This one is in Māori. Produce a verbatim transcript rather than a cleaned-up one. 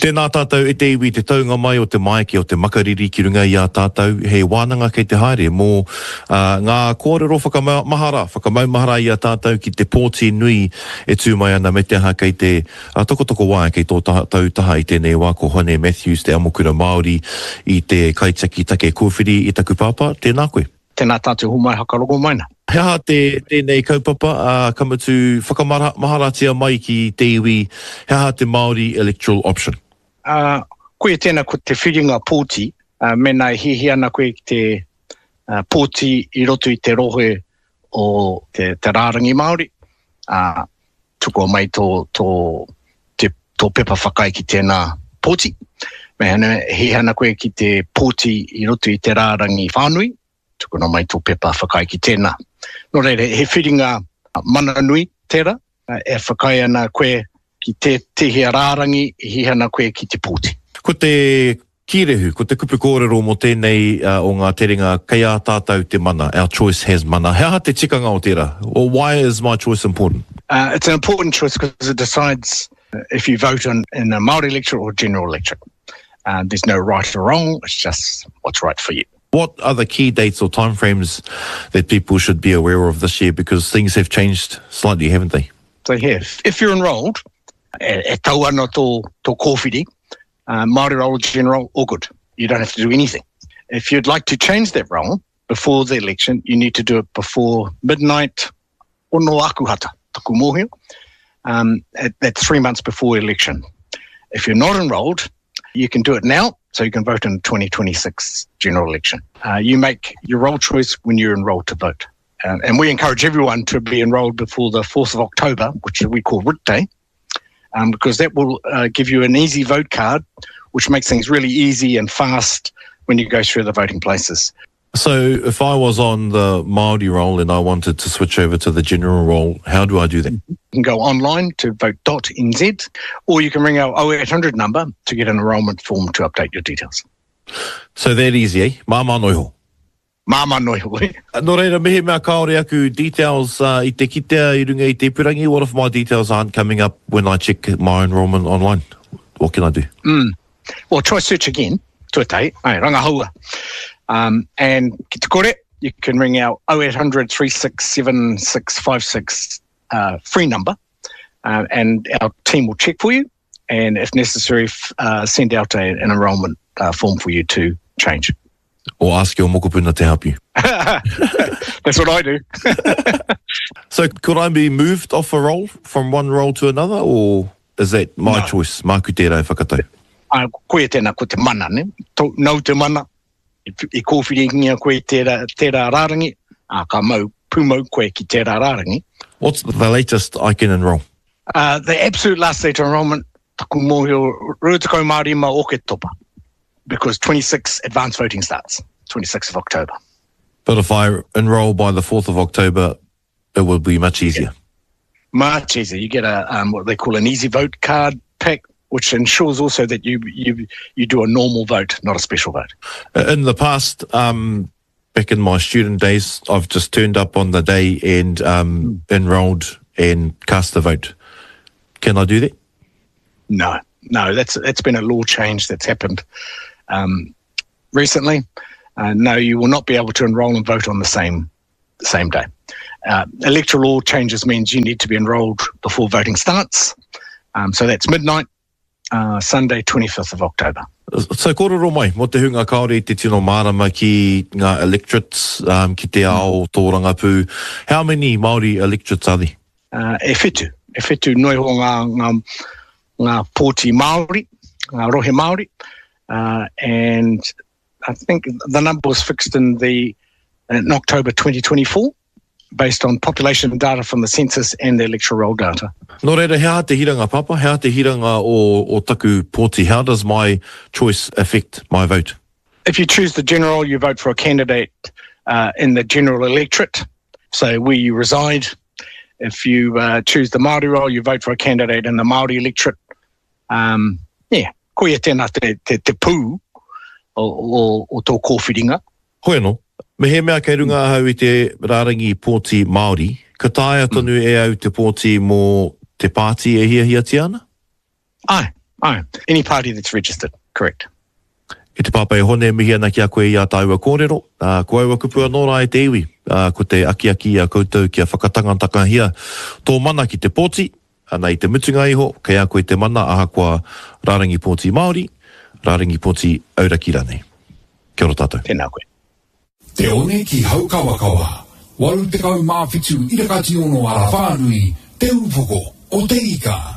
Tēnā tātou e te iwi te taunga mai o te maiki o te makariri ki runga i a tātou. He wānanga kei te haere mō uh, ngā kōrero whakamahara, whakamaumahara i a tātou ki te pōti nui e tū mai ana me te aha kei te uh, tokotoko wā kei tō tātou taha i tēnei wā ko Hone Matthews, te amokura Māori i te kaitaki take kōwhiri i taku pāpā. Tēnā koe. Tēnā tātou humai hakarogo maina. He aha te, tēnei kaupapa, uh, kamatu whakamaharatia mai ki te iwi, he aha te Māori electoral option. Uh, koe tēnā ko te whiringa pōti, uh, mena hihi ana koe ki te uh, pōti i roto i te rohe o te, te rārangi Māori. Uh, tuko mai tō, tō, te, tō pepa whakai ki tēnā pōti. Me hana, hihi ana koe ki te pōti i roto i te rārangi whānui. Tuko no mai tō pepa whakai ki tēnā. Nō reire, he whiringa mana nui tērā, uh, e whakai ana koe ki te tehia rārangi, hihana koe ki te pōti. Ko te kirehu, ko te kupu kōrero mo tēnei uh, o ngā teringa, kei a tātou te mana, our choice has mana. He aha te tikanga o tērā? Or why is my choice important? Uh, it's an important choice because it decides if you vote on, in a Māori electorate or general electorate. Uh, there's no right or wrong, it's just what's right for you. What are the key dates or timeframes that people should be aware of this year? Because things have changed slightly, haven't they? They have. If you're enrolled, e, e tau ana tō, tō kōwhiri, uh, Māori role general, all good. You don't have to do anything. If you'd like to change that role before the election, you need to do it before midnight o no akuhata, taku mōhio. Um, that's three months before election. If you're not enrolled, you can do it now, so you can vote in the twenty twenty-six general election. Uh, you make your role choice when you're enrolled to vote. Uh, and we encourage everyone to be enrolled before the fourth of October, which we call Writ Day. Um, because that will uh, give you an easy vote card, which makes things really easy and fast when you go through the voting places. So if I was on the Māori roll and I wanted to switch over to the general roll, how do I do that? You can go online to vote dot n z, or you can ring our oh eight hundred number to get an enrolment form to update your details. So that easy, eh? Māma noiho. Māma noiho, eh? Nō reira, mehe mea kaore aku details uh, i te kitea i runga i te purangi. What if my details aren't coming up when I check my enrollment online? What can I do? Mm. Well, try search again. Tuatai, ai, rangahaua. Um, and ki te kore, you can ring our oh eight hundred, three six seven, six five six uh, free number, uh, and our team will check for you, and if necessary, f- uh, send out a, an enrolment uh, form for you to change. Or ask your mokopuna to help you. That's what I do. So could I be moved off a role from one role to another, or is that my No. choice? Māku tērā e whakatau. Uh, koe tēnā ko te mana, ne? Tō, nau te mana, i, i kōwhiringia koe tērā, tērā rārangi, a ka mau pūmau koe ki tērā rārangi. What's the latest I can enroll? Uh, the absolute last date of enrolment, taku mōhio, rutakau Māori ma oke topa, because twenty-six advance voting starts, twenty-sixth of October. But if I enroll by the fourth of October, it will be much easier. Much easier. You get a um, what they call an easy vote card pack, which ensures also that you you you do a normal vote, not a special vote. In the past, um, back in my student days, I've just turned up on the day and um, mm. enrolled and cast a vote. Can I do that? No, no. That's that's been a law change that's happened um, recently. Uh, no, you will not be able to enrol and vote on the same the same day. Uh, electoral law changes means you need to be enrolled before voting starts. Um, so that's midnight, uh, Sunday, twenty-fifth of October. So kōrero mai, mo te hunga kaore i te tino mārama ki ngā electorates, um, ki te ao tō Rangapū. How many Māori electorates are there? Uh, e whetu, e whetu noi ho ngā, ngā, ngā pōti Māori, ngā rohe Māori, uh, and I think the number was fixed in the in October twenty twenty-four. Based on population data from the census and the electoral roll data. Nō reira, hea te hiranga papa, hea te hiranga o, o taku pōti. How does my choice affect my vote? If you choose the general, you vote for a candidate uh, in the general electorate, so where you reside. If you uh, choose the Māori role, you vote for a candidate in the Māori electorate. Um, yeah, koia tēnā te, te, te pū o, o, o tō kōwhiringa. Hoi anō. Me he mea kei runga ahau i te rārangi pōti Māori, ka taia tonu mm. e au te pōti mō te pāti e hia hia te ana? Ai, Oh, any party that's registered, correct. E te pāpai hone mihi ana ki a koe i a tāua kōrero. Uh, ko aua kupua nō rā e te iwi. Uh, ko te aki aki a koutou ki a whakatangantaka hia. Tō mana ki te pōti, ana i te mutunga iho, kei a koe te mana aha kua Rārangi Pōti Māori, Rārangi Pōti Auraki rānei. Kia ora tātou. Tēnā koe. Te one ki haukawakawa. Waru te kau mā whitu i rakati ono ara whānui, te upoko o te ika.